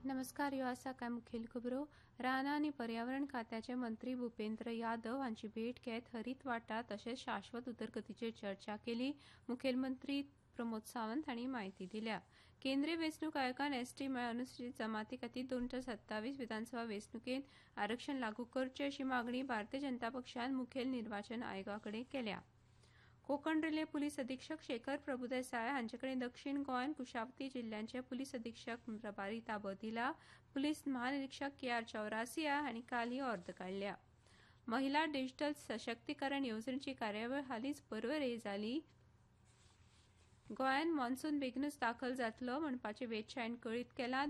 नमस्कार. ह्यो आसा काय मुखेल खबरो. रान आनी पर्यावरण खात्याचे मंत्री भुपेंद्र यादव हांची भेट घेत हरीत वाठार तशेंच शाश्वत उदरगतीचेर चर्चा केली. मुखेलमंत्री प्रमोद सावंत हांणी म्हायती दिल्या. केंद्रीय वेंचणूक आयोगान एसटी म्हळ्यार अनुसूचित जमाती खातीर 2027 विधानसभा वेंचणुकेंत आरक्षण लागू करचें अशी मागणी भारतीय जनता पक्षान मुखेल निर्वाचन आयोगाकडेन केल्या. कोंकण रेल्वे पुलीस अधीक्षक शेखर प्रभुदेसाय हांचे कडेन दक्षिण गोंयान कुशावती जिल्ह्याचे पुलीस अधीक्षक प्रभारी ताबो दिला. पुलीस महानिरीक्षक के.आर. चौरासिया हांणी काल ही अर्द काडल्या. महिला डिजिटल सशक्तीकरण येवजणेची कार्यावळ हालींच पर्वरे जाली. गोंयान मॉन्सून बेगीनूच दाखल जातलो म्हणपाचे वेधशाळेन कळीत केलां.